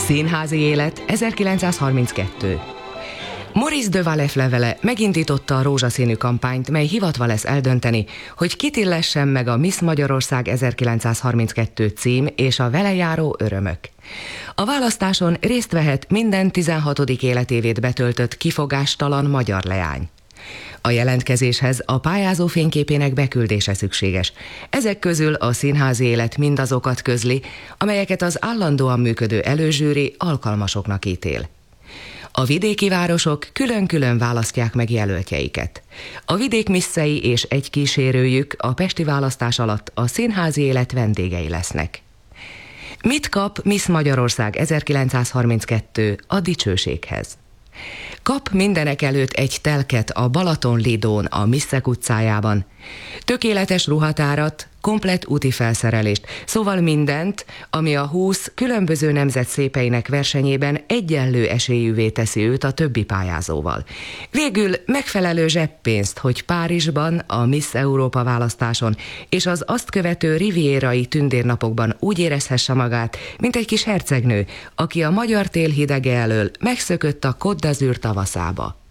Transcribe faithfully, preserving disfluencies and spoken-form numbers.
Színházi élet ezerkilencszázharminckettő. Maurice de Waleffe levele megindította a rózsaszínű kampányt, mely hivatva lesz eldönteni, hogy kit illessen meg a Miss Magyarország ezerkilencszázharminckettő cím és a vele járó örömök. A választáson részt vehet minden tizenhatodik életévét betöltött kifogástalan magyar leány. A jelentkezéshez a pályázó fényképének beküldése szükséges. Ezek közül a színházi élet mindazokat közli, amelyeket az állandóan működő előzsűri alkalmasoknak ítél. A vidéki városok külön-külön választják meg jelöltjeiket. A vidék misszei és egy kísérőjük a pesti választás alatt a színházi élet vendégei lesznek. Mit kap Miss Magyarország ezerkilencszázharminckettő a dicsőséghez? Kap mindenek előtt egy telket a Balaton-Lidón, a Misszek utcájában, tökéletes ruhatárat, komplett úti felszerelést, szóval mindent, ami a húsz különböző nemzet szépeinek versenyében egyenlő esélyűvé teszi őt a többi pályázóval. Végül megfelelő zseppénzt, hogy Párizsban, a Miss Európa választáson és az azt követő rivierai tündérnapokban úgy érezhesse magát, mint egy kis hercegnő, aki a magyar tél hidege elől megszökött a Côte d'Azur tavaszába.